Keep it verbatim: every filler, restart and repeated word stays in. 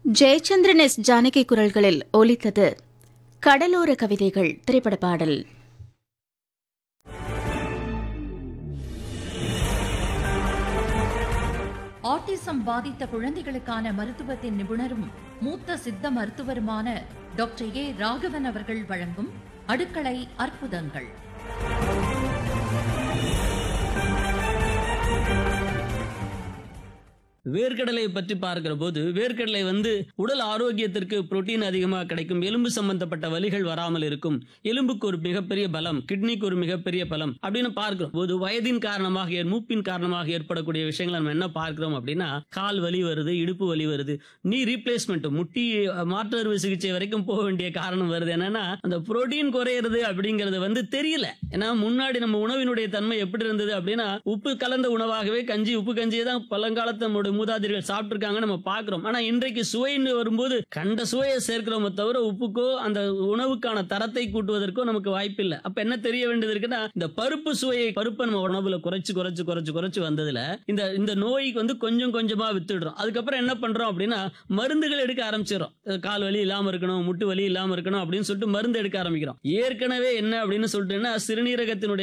Jayachandran S Janaki குரல்களில் ஒலித்தது கடலோர கவிதைகள் திரைப்பட பாடல். ஆட்டிசம் பாதித்த குழந்தைகளுக்கான மருத்துவத்தின் நிபுணரும் மூத்த சித்த மருத்துவருமான டாக்டர் ஏ ராகவன் அவர்கள் வழங்கும் அடுக்களை அற்புதங்கள். வேர்க்கடலை பற்றி பார்க்கிற போது வேர்க்கடலை வந்து உடல் ஆரோக்கியத்திற்கு புரோட்டீன் அதிகமாக கிடைக்கும், எலும்பு சம்பந்தப்பட்ட வலிகள் வராமல் இருக்கும், எலும்புக்கு ஒரு மிகப்பெரிய பலம், கிட்னிக்கு ஒரு மிகப்பெரிய பலம் அப்படின்னு பார்க்கிறோம் போது வயதின் காரணமாக மூப்பின் காரணமாக ஏற்படக்கூடிய விஷயங்களை நம்ம என்ன பார்க்கிறோம் அப்படின்னா கால் வலி வருது, இடுப்பு வலி வருது, நீ ரீப்ளேஸ்மெண்ட் முட்டி மாற்று அறுவை சிகிச்சை வரைக்கும் போக வேண்டிய காரணம் வருது. என்னன்னா அந்த புரோட்டீன் குறையிறது அப்படிங்கிறது வந்து தெரியல. ஏன்னா முன்னாடி நம்ம உணவினுடைய தன்மை எப்படி இருந்தது அப்படின்னா உப்பு கலந்த உணவாகவே கஞ்சி உப்பு கஞ்சியை தான் பழங்காலத்து நம்முடைய மூதாதையர்கள் சாப்பிட்டிருக்காங்க நம்ம பார்க்கிறோம். ஆனா இன்றைக்கு சுவைன்னு வரும்போது கண்ட சுவையை சேர்க்கிறோமே தவிர உப்புக்கோ அந்த உணவுக்கான தரத்தை கூட்டுவதற்கோ நமக்கு வாய்ப்பு இல்லை. அப்ப என்ன தெரிய வேண்டியது இருக்குன்னா இந்த பருப்பு சுவையை பருப்பை நம்ம உணவுல குறைச்சு குறைச்சு குறைச்சு குறைச்சு வந்ததுல இந்த இந்த நோய்க்கு வந்து கொஞ்சம் கொஞ்சமா வித்துடுறோம். அதுக்கப்புறம் என்ன பண்றோம் அப்படின்னா மருந்துகள் எடுக்க ஆரம்பிச்சிடும். கால் வலி இல்லாம இருக்கணும், முட்டு வலி இல்லாம இருக்கணும் அப்படின்னு சொல்லிட்டு மருந்து எடுக்க ஆரம்பிக்கிறோம். ஏற்கனவே என்ன அப்படின்னு சொல்லிட்டுன்னா சிறுநீரகத்தினுடைய